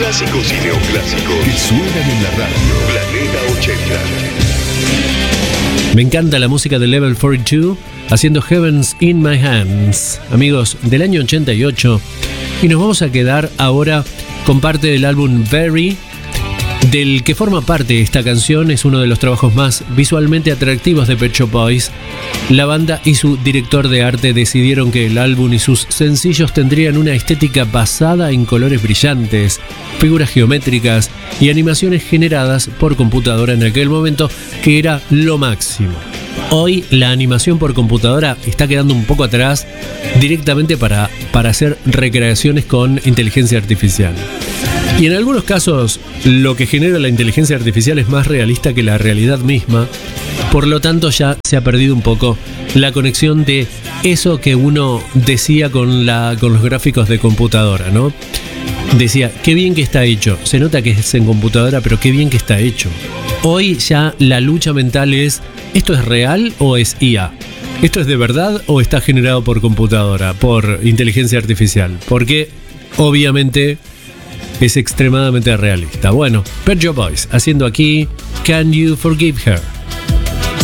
Clásicos y neoclásicos que suenan en la radio. Planeta 80. Me encanta la música de Level 42 haciendo Heavens in My Hands, amigos, del año 88. Y nos vamos a quedar ahora con parte del álbum Very, del que forma parte esta canción. Es uno de los trabajos más visualmente atractivos de Pet Shop Boys. La banda y su director de arte decidieron que el álbum y sus sencillos tendrían una estética basada en colores brillantes, figuras geométricas y animaciones generadas por computadora en aquel momento, que era lo máximo. Hoy la animación por computadora está quedando un poco atrás, directamente para hacer recreaciones con inteligencia artificial. Y en algunos casos lo que genera la inteligencia artificial es más realista que la realidad misma. Por lo tanto ya se ha perdido un poco la conexión de eso que uno decía con los gráficos de computadora, ¿no? Decía, qué bien que está hecho. Se nota que es en computadora, pero qué bien que está hecho. Hoy ya la lucha mental es, ¿esto es real o es IA? ¿Esto es de verdad o está generado por computadora, por inteligencia artificial? Porque obviamente es extremadamente realista. Bueno, Pet Shop Boys haciendo aquí Can You Forgive Her?